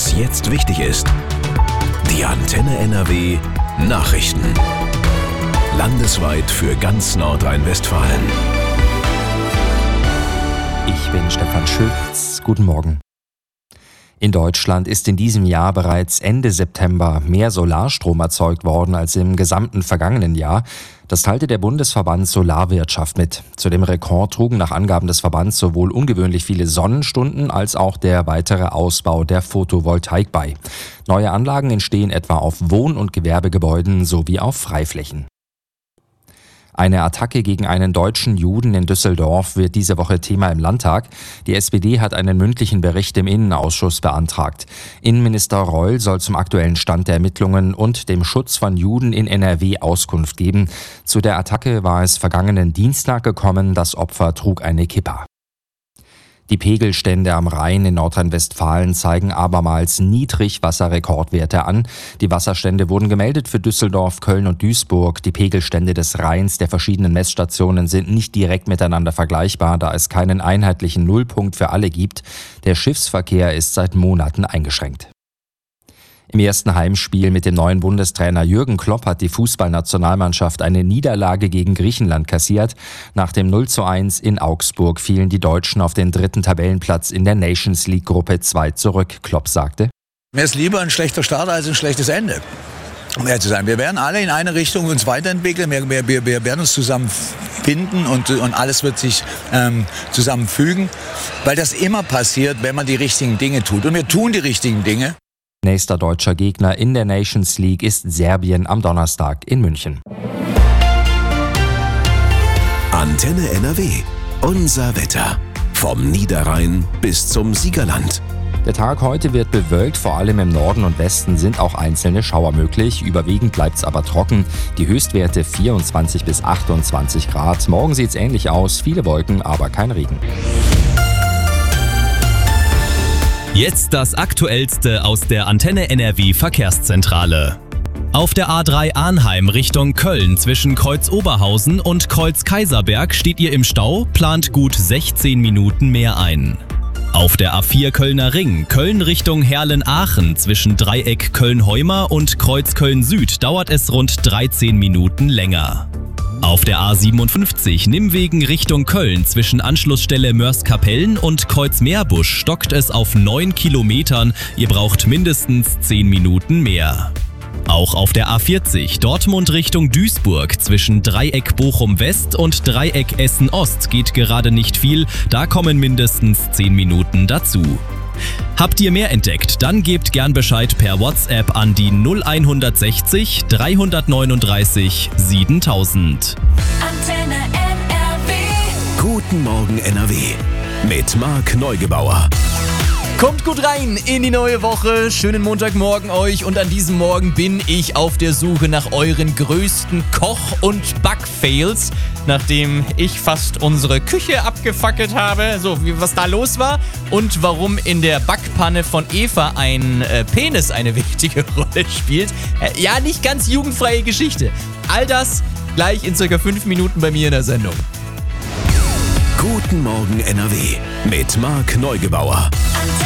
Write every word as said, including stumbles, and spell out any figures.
Was jetzt wichtig ist. Die Antenne N R W Nachrichten. Landesweit für ganz Nordrhein-Westfalen. Ich bin Stefan Schütz. Guten Morgen. In Deutschland ist in diesem Jahr bereits Ende September mehr Solarstrom erzeugt worden als im gesamten vergangenen Jahr. Das teilte der Bundesverband Solarwirtschaft mit. Zu dem Rekord trugen nach Angaben des Verbands sowohl ungewöhnlich viele Sonnenstunden als auch der weitere Ausbau der Photovoltaik bei. Neue Anlagen entstehen etwa auf Wohn- und Gewerbegebäuden sowie auf Freiflächen. Eine Attacke gegen einen deutschen Juden in Düsseldorf wird diese Woche Thema im Landtag. Die S P D hat einen mündlichen Bericht im Innenausschuss beantragt. Innenminister Reul soll zum aktuellen Stand der Ermittlungen und dem Schutz von Juden in N R W Auskunft geben. Zu der Attacke war es vergangenen Dienstag gekommen. Das Opfer trug eine Kippa. Die Pegelstände am Rhein in Nordrhein-Westfalen zeigen abermals Niedrigwasserrekordwerte an. Die Wasserstände wurden gemeldet für Düsseldorf, Köln und Duisburg. Die Pegelstände des Rheins der verschiedenen Messstationen sind nicht direkt miteinander vergleichbar, da es keinen einheitlichen Nullpunkt für alle gibt. Der Schiffsverkehr ist seit Monaten eingeschränkt. Im ersten Heimspiel mit dem neuen Bundestrainer Jürgen Klopp hat die Fußballnationalmannschaft eine Niederlage gegen Griechenland kassiert. Nach dem null zu eins in Augsburg fielen die Deutschen auf den dritten Tabellenplatz in der Nations League Gruppe zwei zurück. Klopp sagte: Mir ist lieber ein schlechter Start als ein schlechtes Ende. Um ehrlich zu sein, wir werden alle in eine Richtung uns weiterentwickeln, wir, wir, wir werden uns zusammenfinden und, und alles wird sich ähm, zusammenfügen, weil das immer passiert, wenn man die richtigen Dinge tut. Und wir tun die richtigen Dinge. Nächster deutscher Gegner in der Nations League ist Serbien am Donnerstag in München. Antenne N R W. Unser Wetter. Vom Niederrhein bis zum Siegerland. Der Tag heute wird bewölkt, vor allem im Norden und Westen sind auch einzelne Schauer möglich. Überwiegend bleibt es aber trocken. Die Höchstwerte vierundzwanzig bis achtundzwanzig Grad. Morgen sieht es ähnlich aus, viele Wolken, aber kein Regen. Jetzt das Aktuellste aus der Antenne N R W Verkehrszentrale. Auf der A drei Arnheim Richtung Köln zwischen Kreuz Oberhausen und Kreuz Kaiserberg steht ihr im Stau, plant gut sechzehn Minuten mehr ein. Auf der A vier Kölner Ring, Köln Richtung Herlen-Aachen zwischen Dreieck Köln-Heumer und Kreuz Köln-Süd dauert es rund dreizehn Minuten länger. Auf der A siebenundfünfzig Nimwegen Richtung Köln zwischen Anschlussstelle Mörs-Kapellen und Kreuz-Meerbusch stockt es auf neun Kilometern. Ihr braucht mindestens zehn Minuten mehr. Auch auf der A vierzig Dortmund Richtung Duisburg zwischen Dreieck Bochum-West und Dreieck Essen-Ost geht gerade nicht viel. Da kommen mindestens zehn Minuten dazu. Habt ihr mehr entdeckt? Dann gebt gern Bescheid per WhatsApp an die null sechzig, dreihundertneununddreißig, siebentausend. Antenne N R W. Guten Morgen N R W. Mit Marc Neugebauer. Kommt gut rein in die neue Woche. Schönen Montagmorgen euch. Und an diesem Morgen bin ich auf der Suche nach euren größten Koch- und Backfails. Nachdem ich fast unsere Küche abgefackelt habe, so wie was da los war und warum in der Backpanne von Eva ein äh, Penis eine wichtige Rolle spielt. Äh, ja, nicht ganz jugendfreie Geschichte. All das gleich in circa fünf Minuten bei mir in der Sendung. Guten Morgen N R W. Mit Marc Neugebauer.